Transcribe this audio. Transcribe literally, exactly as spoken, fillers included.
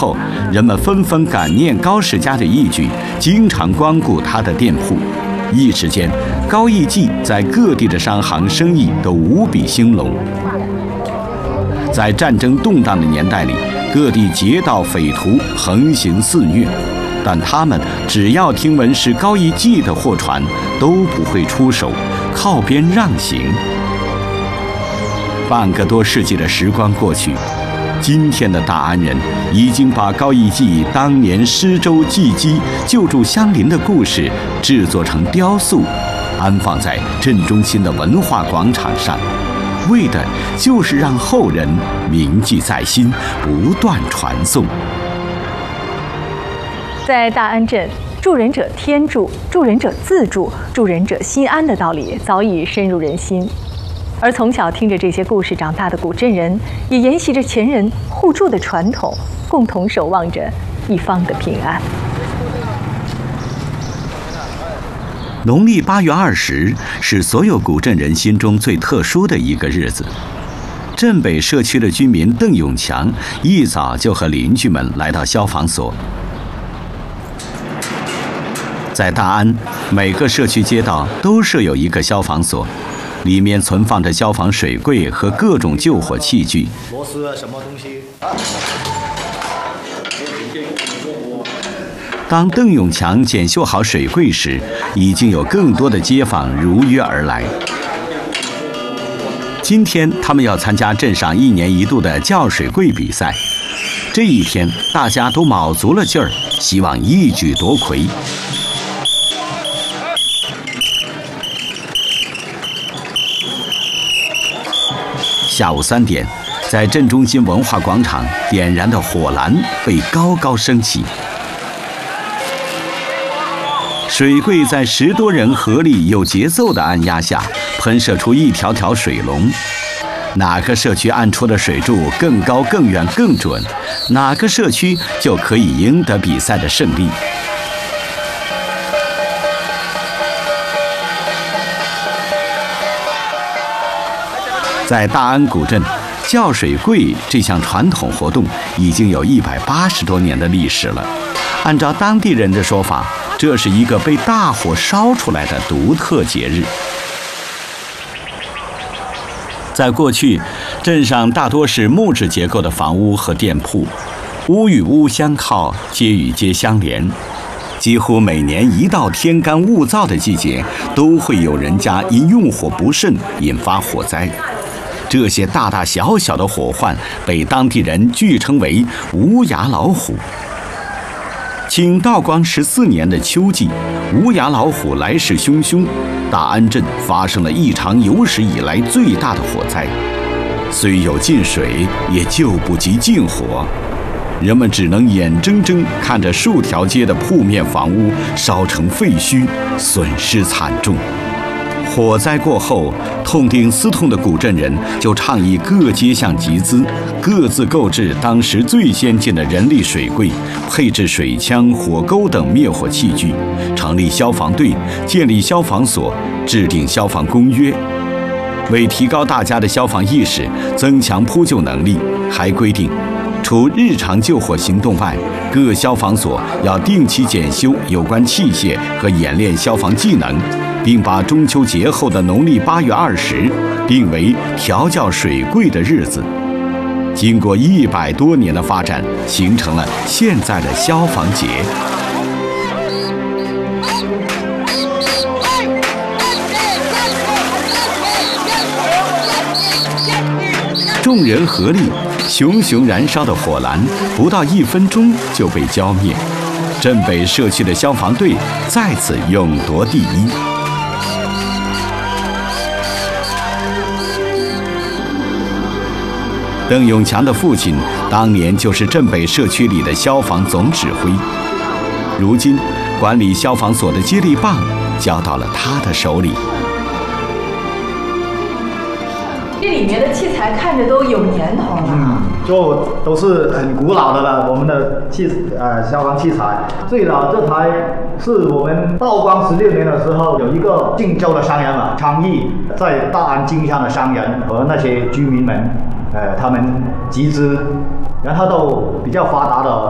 后，人们纷纷感念高世家的义举，经常光顾他的店铺。一时间，高义记在各地的商行生意都无比兴隆。在战争动荡的年代里，各地劫盗匪徒横行肆虐，但他们只要听闻是高义记的货船，都不会出手，靠边让行。半个多世纪的时光过去，今天的大安人已经把高义记当年施粥济饥、救助乡邻的故事制作成雕塑，安放在镇中心的文化广场上，为的就是让后人铭记在心，不断传颂。 在大安镇，助人者天助，助人者自助，助人者心安的道理早已深入人心。而从小听着这些故事长大的古镇人，也沿袭着前人互助的传统，共同守望着一方的平安。 农历八月二十是所有古镇人心中最特殊的一个日子。镇北社区的居民邓永强一早就和邻居们来到消防所。在大安，每个社区街道都设有一个消防所，里面存放着消防水柜和各种救火器具。 螺丝啊，什么东西？ 当邓永强检修好水柜时，已经有更多的街坊如约而来。今天他们要参加镇上一年一度的叫水柜比赛。这一天，大家都卯足了劲儿，希望一举夺魁。下午三点，在镇中心文化广场点燃的火蓝被高高升起，水柜在十多人合力有节奏的按压下，喷射出一条条水龙。哪个社区按出的水柱更高、更远、更准，哪个社区就可以赢得比赛的胜利。在大安古镇，叫水柜这项传统活动已经有一百八十多年的历史了。按照当地人的说法，这是一个被大火烧出来的独特节日。在过去，镇上大多是木质结构的房屋和店铺，屋与屋相靠，街与街相连。几乎每年一到天干物燥的季节，都会有人家因用火不慎引发火灾。这些大大小小的火患被当地人据称为无牙老虎。清道光十四年的秋季，无牙老虎来势汹汹，大安镇发生了一场有史以来最大的火灾。虽有进水，也救不及禁火，人们只能眼睁睁看着数条街的铺面房屋烧成废墟，损失惨重。火灾过后，痛定思痛的古镇人就倡议各街巷集资，各自购置当时最先进的人力水柜，配置水枪、火钩等灭火器具，成立消防队，建立消防所，制定消防公约。为提高大家的消防意识，增强扑救能力，还规定，除日常救火行动外，各消防所要定期检修有关器械和演练消防技能，并把中秋节后的农历八月二十定为调教水柜的日子。经过一百多年的发展，形成了现在的消防节。众人合力，熊熊燃烧的火蓝不到一分钟就被浇灭。镇北社区的消防队再次勇夺第一。邓永强的父亲当年就是镇北社区里的消防总指挥，如今管理消防所的接力棒交到了他的手里。 这里面的器材看着都有年头了， 嗯，就都是很古老的了。我们的器呃消防器材，最早这台是我们道光十六年的时候，有一个晋州的商人嘛，昌邑在大安经商的商人和那些居民们，呃，他们集资，然后都比较发达的